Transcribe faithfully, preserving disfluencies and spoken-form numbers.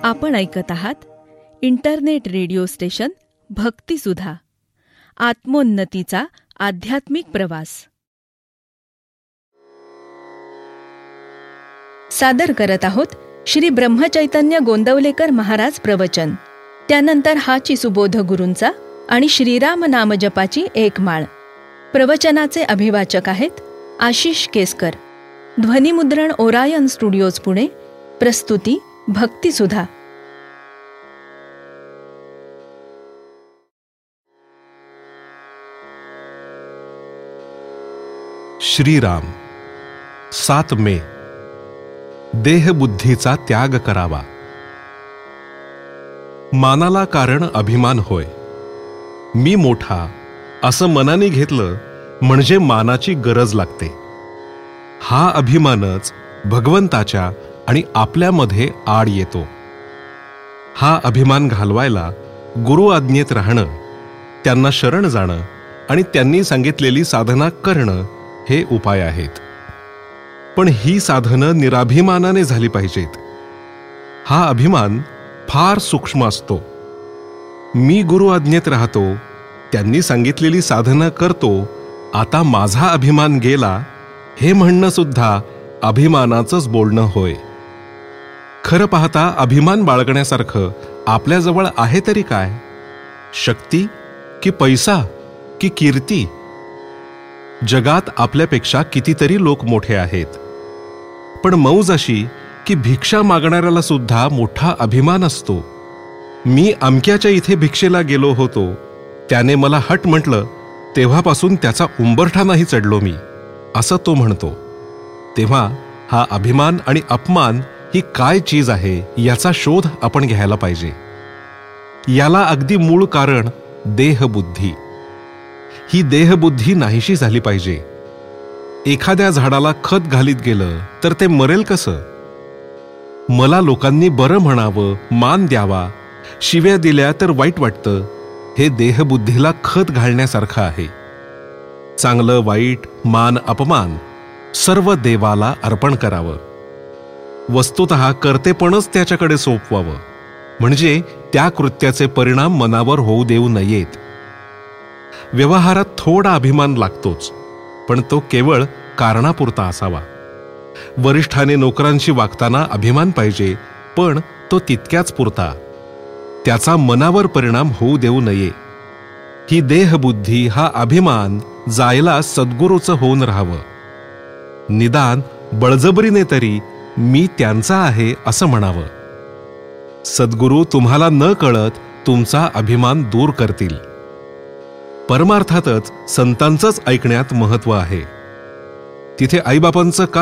आपण ऐकत आहात इंटरनेट रेडिओ स्टेशन भक्तिसुधा, आत्मोन्नतीचा आध्यात्मिक प्रवास. सादर करत आहोत श्री ब्रह्मचैतन्य गोंदवलेकर महाराज प्रवचन. त्यानंतर हाची सुबोध गुरूंचा आणि श्रीराम नामजपाची एक माळ. प्रवचनाचे अभिवाचक आहेत आशिष केसकर. ध्वनिमुद्रण ओरायन स्टुडिओज पुणे. प्रस्तुती भक्तिसुधा. श्रीराम. सात मे. देहबुद्धीचा त्याग करावा. मानाला कारण अभिमान होय. मी मोठा असं मनाने घेतलं म्हणजे मानाची गरज लागते. हा अभिमानच भगवंताच्या आणि आपल्यामध्ये आड येतो. हा अभिमान घालवायला गुरु आज्ञेत राहणं, त्यांना शरण जाणं आणि त्यांनी सांगितलेली साधना करणं हे उपाय आहेत. पण ही साधनं निराभिमानाने झाली पाहिजेत. हा अभिमान फार सूक्ष्म असतो. मी गुरु आज्ञेत राहतो, त्यांनी सांगितलेली साधना करतो, आता माझा अभिमान गेला हे म्हणणं सुद्धा अभिमानाचंच बोलणं होय. खरं पाहता अभिमान बाळगण्यासारखं आपल्याजवळ आहे तरी काय? शक्ती की पैसा की कीर्ती? जगात आपल्यापेक्षा कितीतरी लोक मोठे आहेत, पण मौज अशी की भिक्षा मागणाऱ्याला सुद्धा मोठा अभिमान असतो. मी अमक्याच्या इथे भिक्षेला गेलो होतो, त्याने मला हट म्हटलं, तेव्हापासून त्याचा उंबरठा नाही चढलो मी, असं तो म्हणतो. तेव्हा हा अभिमान आणि अपमान ही काय चीज आहे याचा शोध आपण घ्यायला पाहिजे. याला अगदी मूळ कारण देहबुद्धी. ही देहबुद्धी नाहीशी झाली पाहिजे. एखाद्या झाडाला खत घालीत गेलं तर ते मरेल कसं? मला लोकांनी बरं म्हणावं, मान द्यावा, शिव्या दिल्या तर वाईट वाटतं, हे देहबुद्धीला खत घालण्यासारखं आहे. चांगलं वाईट, मान अपमान सर्व देवाला अर्पण करावं. वस्तुतः कर्तेपणच त्याच्याकडे सोपवावं, म्हणजे त्या कृत्याचे परिणाम मनावर होऊ देऊ नयेत. व्यवहारात थोडा अभिमान लागतोच, पण तो केवळ कारणापुरता असावा. वरिष्ठाने नोकरांशी वागताना अभिमान पाहिजे, पण तो तितक्याच पुरता. त्याचा मनावर परिणाम होऊ देऊ नये. ही देहबुद्धी, हा अभिमान जायला सद्गुरूचं होऊन राहावं. निदान बळजबरीने तरी मी त्यांचा आहे असं म्हणावं. सद्गुरू तुम्हाला न कळत तुमचा अभिमान दूर करतील. परमार्थातच संतांचंच ऐकण्यात महत्व आहे. तिथे आईबापांचं का